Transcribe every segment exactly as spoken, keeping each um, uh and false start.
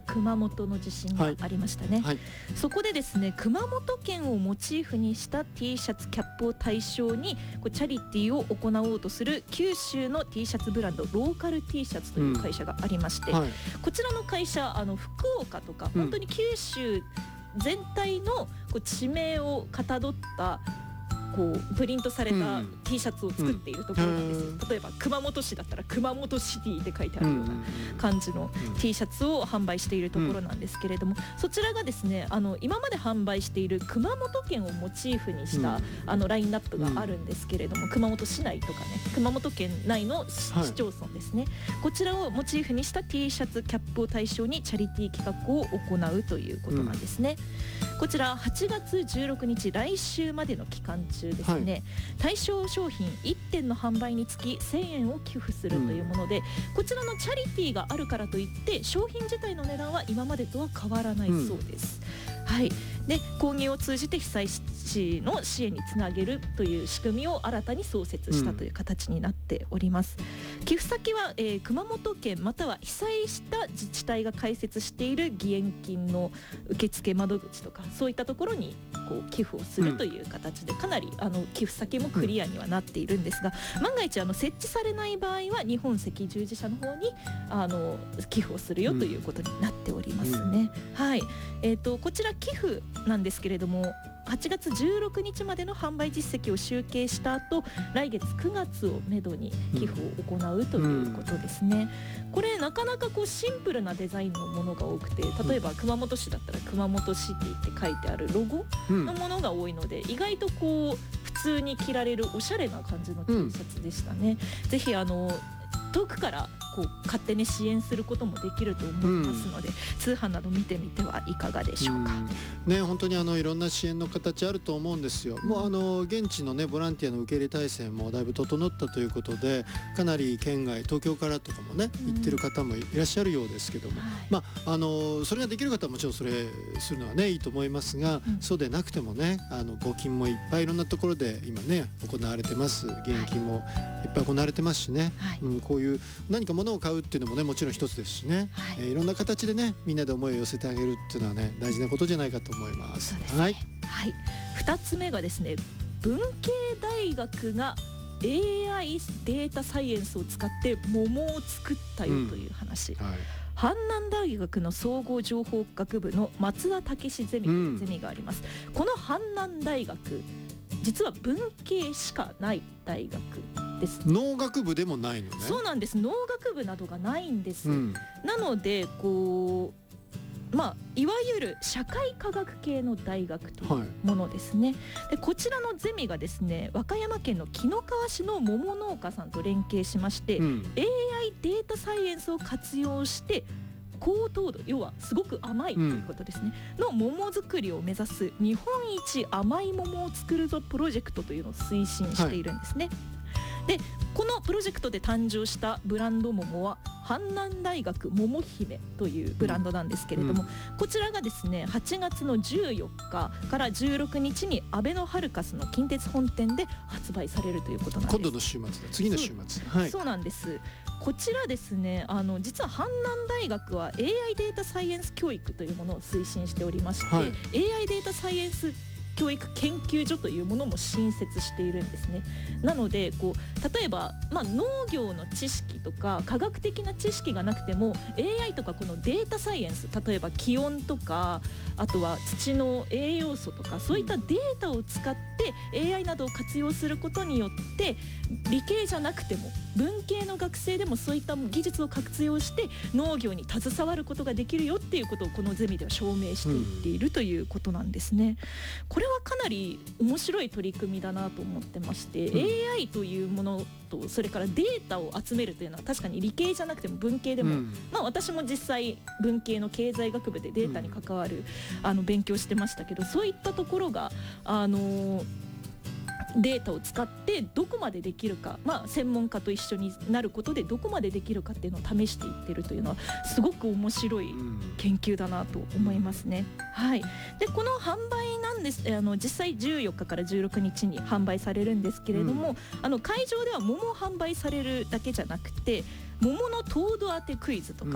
熊本の地震がありましたね、はいはい、そこでですね熊本県をモチーフにした T シャツキャップを対象にこうチャリティーを行おうとする九州の T シャツブランドローカル T シャツという会社がありまして、うんはい、こちらの会社あの福岡とか本当に九州全体のこう地名をかたどったこうプリントされた T シャツを作っているところなんですよ、うん、例えば熊本市だったら熊本シティって書いてあるような感じの T シャツを販売しているところなんですけれども、そちらがですねあの今まで販売している熊本県をモチーフにしたあのラインナップがあるんですけれども、熊本市内とかね熊本県内の市町村ですね、こちらをモチーフにした T シャツキャップを対象にチャリティー企画を行うということなんですね、うん、こちらはちがつじゅうろくにち来週までの期間中ですね、はい、対象商品いってんの販売につきせんえんを寄付するというもので、うん、こちらのチャリティーがあるからといって商品自体の値段は今までとは変わらないそうです、うん、はい。で購入を通じて被災地の支援につなげるという仕組みを新たに創設したという形になっております、うん、寄付先は、えー、熊本県または被災した自治体が開設している義援金の受付窓口とかそういったところにこう寄付をするという形で、うん、かなりあの寄付先もクリアにはなっているんですが、うん、万が一あの設置されない場合は日本赤十字社の方にあの寄付をするよということになっておりますね、うん、はい。えーと、こちら寄付なんですけれどもはちがつじゅうろくにちまでの販売実績を集計した後来月くがつをめどに寄付を行うということですね、うん、これなかなかこうシンプルなデザインのものが多くて例えば熊本市だったら熊本シティって書いてあるロゴのものが多いので、うん、意外とこう普通に着られるおしゃれな感じの T シャツでしたね、うん、ぜひあの遠くからこう買ってね支援することもできると思いますので、うん、通販など見てみてはいかがでしょうか、 うんね、本当にあのいろんな支援の形あると思うんですよ、うん、もうあの現地のねボランティアの受け入れ体制もだいぶ整ったということでかなり県外東京からとかもね行ってる方もいらっしゃるようですけども、うんまあ、あのそれができる方はもちろんそれするのはねいいと思いますが、うん、そうでなくてもねあの募金もいっぱいいろんなところで今ね行われてます義援金もいっぱい行われてますしね、はいうん、こういう何か物を買うっていうのもねもちろん一つですしね、はいえー、いろんな形でねみんなで思いを寄せてあげるっていうのはね大事なことじゃないかと思います。 そうですね、はいはい、ふたつめがですね文系大学が エーアイ データサイエンスを使って桃を作ったよという話、うんはい、阪南大学の総合情報学部の松田武史ゼミというゼミがあります、うん、この阪南大学実は文系しかない大学です。 農学部でもないのね。 そうなんです。農学部などがないんです、うん、なのでこうまあいわゆる社会科学系の大学というものですね、はい、でこちらのゼミがですね和歌山県の紀の川市の桃農家さんと連携しまして、うん、エーアイ データサイエンスを活用して高糖度要はすごく甘いということですね、うん、の桃作りを目指す日本一甘い桃を作るぞプロジェクトというのを推進しているんですね、はい、でこのプロジェクトで誕生したブランド桃は阪南大学桃姫というブランドなんですけれども、うん、こちらがですねはちがつのじゅうよっかからじゅうろくにちにアベノハルカスの近鉄本店で発売されるということなんです。 今度の週末だ次の週末、 はい、そうなんです。こちらですねあの実は阪南大学は エーアイ データサイエンス教育というものを推進しておりまして、はい、エーアイ データサイエンス教育研究所というものも新設しているんですね。なのでこう例えば、まあ、農業の知識とか科学的な知識がなくても エーアイ とかこのデータサイエンス例えば気温とかあとは土の栄養素とかそういったデータを使って エーアイ などを活用することによって理系じゃなくても文系の学生でもそういった技術を活用して農業に携わることができるよっていうことをこのゼミでは証明していっているということなんですね。これはかなり面白い取り組みだなと思ってまして、うん、エーアイ というものとそれからデータを集めるというのは確かに理系じゃなくても文系でも、うんまあ、私も実際文系の経済学部でデータに関わる、うん、あの勉強してましたけどそういったところがあのデータを使ってどこまでできるか、まあ、専門家と一緒になることでどこまでできるかっていうのを試していってるというのはすごく面白い研究だなと思いますね、はい、でこの販売なんですあの実際じゅうよっかからじゅうろくにちに販売されるんですけれども、うん、あの会場では桃を販売されるだけじゃなくて桃の糖度当てクイズとか、うん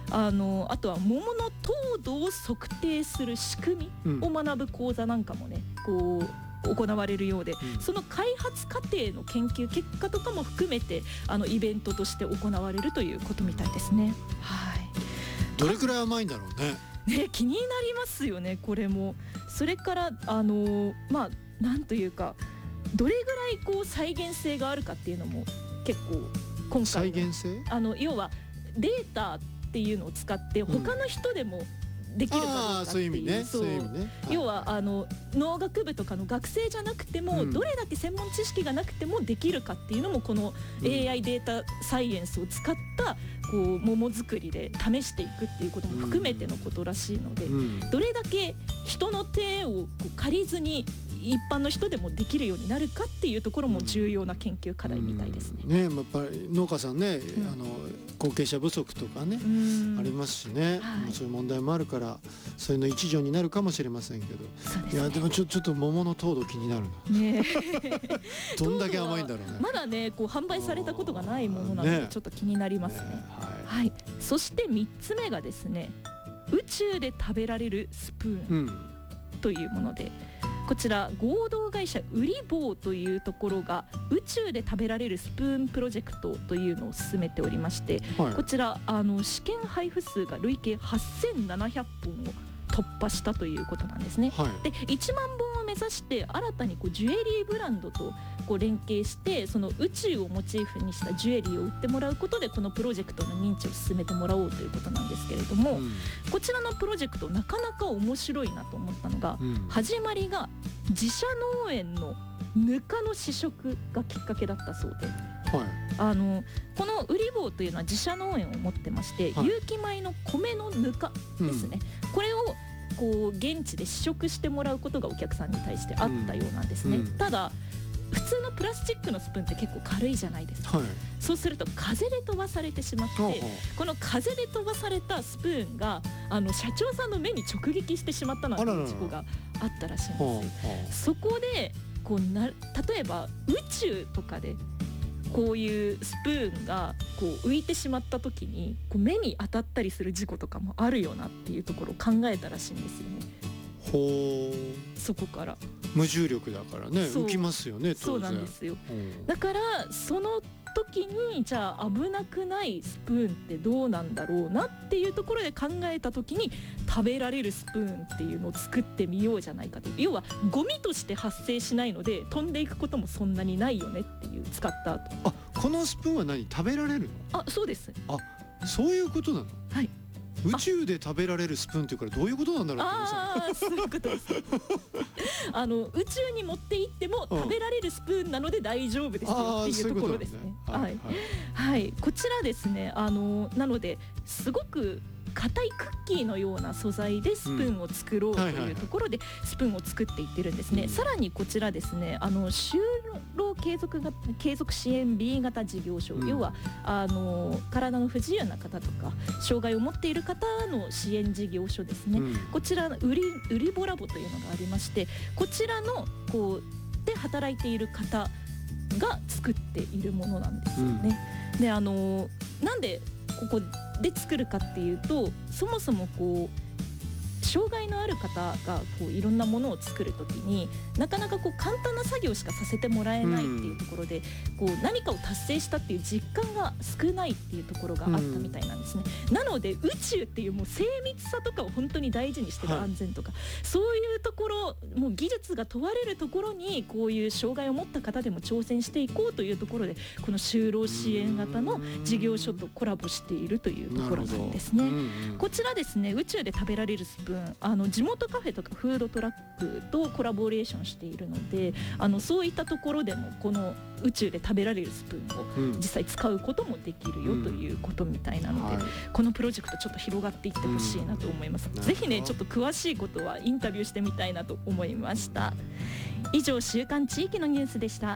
あのあとは桃の糖度を測定する仕組みを学ぶ講座なんかもね、こう行われるようで、うん、その開発過程の研究結果とかも含めてあのイベントとして行われるということみたいですね。はい、 どれくらい甘いんだろうね。 ね、気になりますよね、これも。それからあのまあなんというか、どれぐらいこう再現性があるかっていうのも結構今回再現性、 あの要はデータっていうのを使って他の人でもできるかどうかっていう、 うん、そういう意味ね、そういう意味ね、 はい、要はあの農学部とかの学生じゃなくても、うん、どれだけ専門知識がなくてもできるかっていうのもこの エーアイ データサイエンスを使ったこう桃作りで試していくっていうことも含めてのことらしいので、うん、どれだけ人の手をこう借りずに一般の人でもできるようになるかっていうところも重要な研究課題みたいですね。 うんうん、ね、やっぱり農家さんね、うん、あの後継者不足とかね、ありますしね、はい、そういう問題もあるからそういうの一助になるかもしれませんけど、ね、いやでもちょ、ちょっと桃の糖度気になるな、ね、どんだけ甘いんだろうね。 まだねこう販売されたことがないものなのでちょっと気になりますね。ね、はいはい、そしてみっつめがですね、宇宙で食べられるスプーン、うん、というもので、こちら合同会社ウリボウというところが宇宙で食べられるスプーンプロジェクトというのを進めておりまして、はい、こちらあの試験配布数が累計はっせんななひゃっぽんを突破したということなんですね。はい、でいちまんぼんを目指して新たにこうジュエリーブランドとこう連携してその宇宙をモチーフにしたジュエリーを売ってもらうことでこのプロジェクトの認知を進めてもらおうということなんですけれども、うん、こちらのプロジェクトなかなか面白いなと思ったのが、うん、始まりが自社農園のぬかの試食がきっかけだったそうで、はい、あのこのウリボウというのは自社農園を持ってまして、はい、有機米の米のぬかですね、うん、これをこう現地で試食してもらうことがお客さんに対してあったようなんですね。うんうん、ただ普通のプラスチックのスプーンって結構軽いじゃないですか、はい、そうすると風で飛ばされてしまって、この風で飛ばされたスプーンがあの社長さんの目に直撃してしまったなんていう事故があったらしいんですよ。そこでこうな例えば宇宙とかでこういうスプーンがこう浮いてしまった時にこう目に当たったりする事故とかもあるよなっていうところを考えたらしいんですよね。ほう、そこから無重力だからね浮きますよね。当然そうなんですよ。だからその時にじゃあ危なくないスプーンってどうなんだろうなっていうところで考えた時に食べられるスプーンっていうのを作ってみようじゃないかと。要はゴミとして発生しないので飛んでいくこともそんなにないよねっていう使った後。 あ、このスプーンは何食べられるの？ あ、そうです。 あ、そういうことなの？ はい。 宇宙で食べられるスプーンっていうからどういうことなんだろうって思いました。 ああ、そういうことです。あの宇宙に持って行っても食べられるスプーンなので大丈夫ですよっていうところですね。はい、はいはい、こちらですね、あのなのですごく硬いクッキーのような素材でスプーンを作ろうというところでスプーンを作っていってるんですね。うん、さらにこちらですね、あの就労継続が継続支援 ビー 型事業所、うん、要はあの体の不自由な方とか障害を持っている方の支援事業所ですね。うん、こちらウリウリボラボというのがありまして、こちらのこうで働いている方が作っているものなんですよね。うん、で、あのなんでここで作るかっていうと、そもそもこう障害のある方がこういろんなものを作るときになかなかこう簡単な作業しかさせてもらえないっていうところで、うん、こう何かを達成したっていう実感が少ないっていうところがあったみたいなんですね。うん、なので宇宙っていうもう精密さとかを本当に大事にしてる、安全とか、はい、そういうところ、もう技術が問われるところにこういう障害を持った方でも挑戦していこうというところで、この就労支援型の事業所とコラボしているというところなんですね。うんうん、こちらですね、宇宙で食べられるスプーン、あの地元カフェとかフードトラックとコラボレーションしているので、あのそういったところでもこの宇宙で食べられるスプーンを実際使うこともできるよということみたいなので、うん、はい、このプロジェクトちょっと広がっていってほしいなと思います。うん、ぜひねちょっと詳しいことはインタビューしてみたいなと思いました。以上、週刊地域のニュースでした。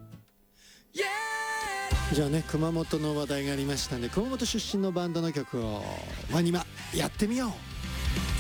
じゃあね、熊本の話題がありましたので、熊本出身のバンドの曲をワニマやってみよう。